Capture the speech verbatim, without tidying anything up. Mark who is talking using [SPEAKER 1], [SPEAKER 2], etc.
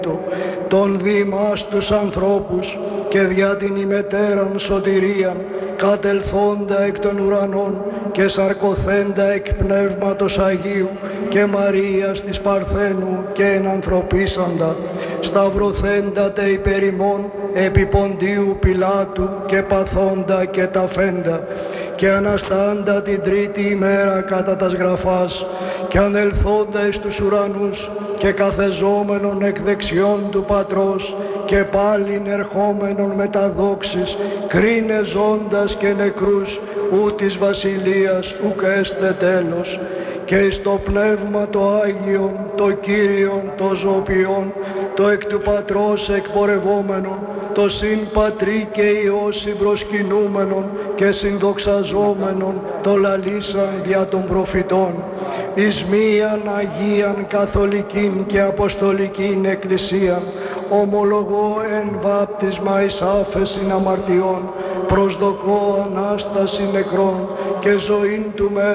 [SPEAKER 1] των δήμας τους ανθρώπους και δια την ημετέραν σωτηρίαν κατελθόντα εκ των ουρανών και σαρκωθέντα εκ Πνεύματος Αγίου και Μαρίας της Παρθένου και ενανθρωπίσαντα, σταυρωθέντα τε υπέρ ημών επί Ποντίου Πιλάτου και παθόντα και ταφέντα και αναστάντα την τρίτη ημέρα κατά τας γραφάς και ανελθόντα εις τους ουρανούς και καθεζόμενον εκ δεξιών του Πατρός και πάλιν ερχόμενον με τα δόξης κρίνε ζώντας και νεκρούς ου της βασιλείας ουκ έστε τέλος και εις το Πνεύμα το Άγιον, το Κύριον, το ζωοποιόν, το εκ του Πατρός εκπορευόμενον, το συν Πατρί και Υιό συμπροσκυνούμενον και συνδοξαζόμενον, το λαλήσαν δια των προφητών, εις μίαν Αγίαν Καθολικήν και Αποστολικήν Εκκλησίαν, ομολογώ εν βάπτισμα εις άφεσιν αμαρτιών, προσδοκώ Ανάσταση νεκρών και ζωήν του μέλλοντος